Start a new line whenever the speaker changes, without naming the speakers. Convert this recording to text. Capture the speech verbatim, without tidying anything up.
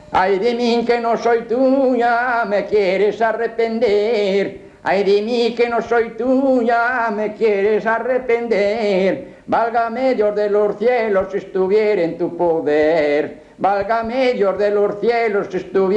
Ay de mí que no soy tuya, me quieres arrepender. Ay de mí que no soy tuya, me quieres arrepender. Válgame Dios de los cielos si estuviera en tu poder. Válgame Dios de los cielos si estuviera